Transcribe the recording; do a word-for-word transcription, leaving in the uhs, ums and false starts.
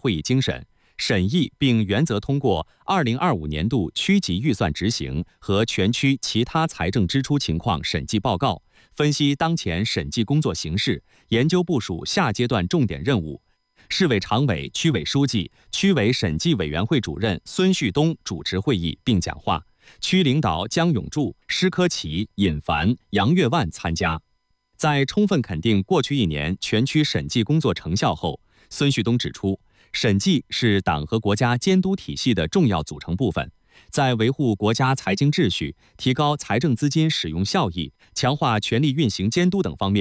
会议精神，审议并原则通过二零二五年度区级预算执行和全区其他财政支出情况审计报告，分析当前审计工作形势，研究部署下阶段重点任务。市委常委、区委书记、区委审计委员会主任孙旭东主持会议并讲话，区领导姜永柱、施科奇、尹凡、杨月万参加。在充分肯定过去一年全区审计工作成效后，孙旭东指出，审计是党和国家监督体系的重要组成部分，在维护国家财经秩序、提高财政资金使用效益、强化权力运行监督等方面